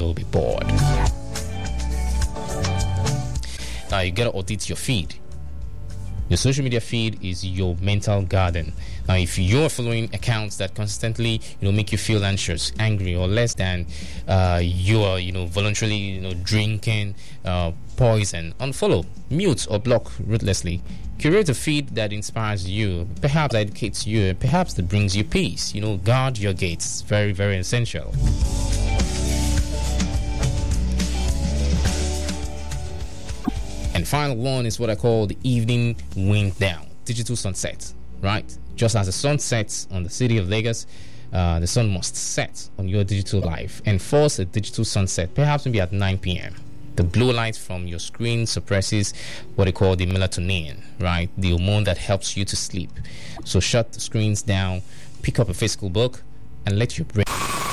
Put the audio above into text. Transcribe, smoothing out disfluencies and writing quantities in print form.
will be bored. Now you gotta audit your feed. Your social media feed is your mental garden. Now, if you're following accounts that consistently, make you feel anxious, angry, or less than, you are, voluntarily, drinking poison, unfollow, mute, or block ruthlessly. Curate a feed that inspires you, perhaps that educates you, perhaps that brings you peace. Guard your gates. Very, very essential. And final one is what I call the evening wind down, digital sunset, right? Just as the sun sets on the city of Lagos, the sun must set on your digital life. Enforce a digital sunset, perhaps maybe at 9 p.m. The blue light from your screen suppresses what they call the melatonin, right? The hormone that helps you to sleep. So shut the screens down, pick up a physical book, and let your brain